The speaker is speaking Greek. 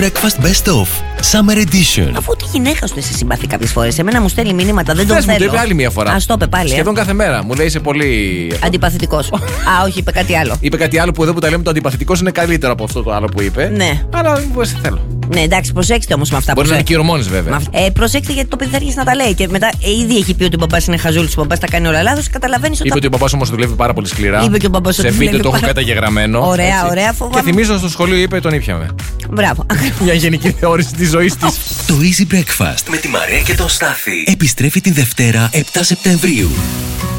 Breakfast Best Of Summer Edition. Αφού τη γυναίκα σου σε συμπαθεί κάποιες φορές, εμένα μου στέλνει μηνύματα, δεν τον θέλω. Μου το είπε άλλη μια φορά. Ας το είπε πάλι. Σχεδόν κάθε μέρα. Μου λέει είσαι πολύ. Αντιπαθητικός. Α, όχι, είπε κάτι άλλο. Είπε κάτι άλλο που εδώ που τα λέμε το αντιπαθητικός είναι καλύτερο από αυτό το άλλο που είπε. Ναι. Αλλά μου σε θέλω. Ναι, εντάξει, προσέξτε όμως με αυτά Μπορεί που να είναι και ορμόνες βέβαια. Προσέξτε γιατί το παιδί θα αρχίσει να τα λέει. Και μετά ήδη έχει πει ότι ο μπαμπάς είναι χαζούλης, ο μπαμπάς τα κάνει όλα λάθος. Καταλαβαίνεις ότι. Είπε ότι ο μπαμπάς όμως δουλεύει πάρα πολύ σκληρά. Είπε και ο μπαμπάς ότι σε βίντεο δουλεύει το έχω πάρα... καταγεγραμμένο. Ωραία, ωραία, φοβάμαι. Και θυμίζω στο σχολείο είπε τον ήπιαμε. Μπράβο. Μια γενική θεώρηση της ζωής της. Το Easy Breakfast με τη Μαρία και τον Στάθη επιστρέφει την Δευτέρα 7 Σεπτεμβρίου.